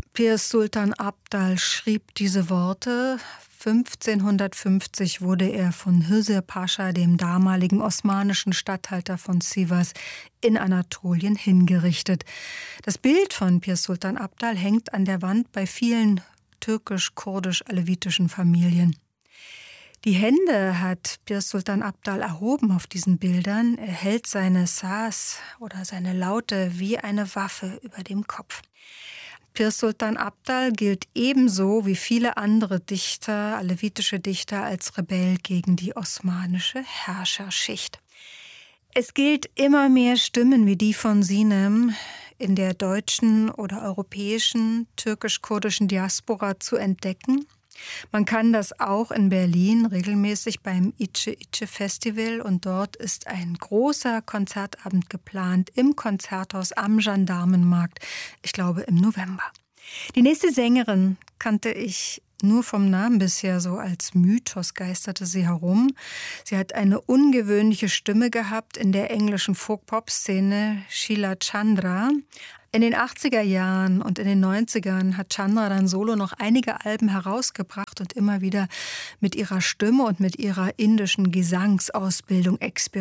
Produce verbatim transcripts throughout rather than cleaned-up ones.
Pirs Sultan Abdal schrieb diese Worte. fünfzehnhundertfünfzig wurde er von Hızır Pascha, dem damaligen osmanischen Statthalter von Sivas, in Anatolien hingerichtet. Das Bild von Pir Sultan Abdal hängt an der Wand bei vielen türkisch-kurdisch-alevitischen Familien. Die Hände hat Pir Sultan Abdal erhoben auf diesen Bildern. Er hält seine Saz oder seine Laute wie eine Waffe über dem Kopf. Pir Sultan Abdal gilt ebenso wie viele andere Dichter, alevitische Dichter, als Rebell gegen die osmanische Herrscherschicht. Es gilt immer mehr Stimmen wie die von Sinem in der deutschen oder europäischen türkisch-kurdischen Diaspora zu entdecken. Man kann das auch in Berlin regelmäßig beim İçi İçi Festival, und dort ist ein großer Konzertabend geplant im Konzerthaus am Gendarmenmarkt, ich glaube im November. Die nächste Sängerin kannte ich nur vom Namen bisher, so als Mythos geisterte sie herum. Sie hat eine ungewöhnliche Stimme gehabt in der englischen Folk-Pop-Szene, Sheila Chandra. In den achtziger Jahren und in den neunzigern hat Chandra dann solo noch einige Alben herausgebracht und immer wieder mit ihrer Stimme und mit ihrer indischen Gesangsausbildung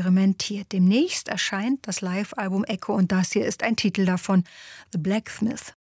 experimentiert. Demnächst erscheint das Live-Album Echo und das hier ist ein Titel davon, The Blacksmith.